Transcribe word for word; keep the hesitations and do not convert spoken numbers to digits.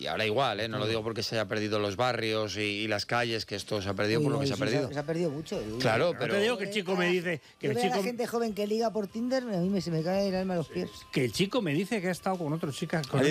y ahora igual, ¿eh? No lo digo porque se haya perdido los barrios y, y las calles, que esto se ha perdido Uy, por lo que se ha perdido. Se ha, se ha perdido mucho. Uy, claro, pero... No te digo que el chico me dice... Que yo el veo chico... a la gente joven que liga por Tinder, a mí me, se me cae el alma a los pies. Que el chico me dice que ha estado con otra chica... Con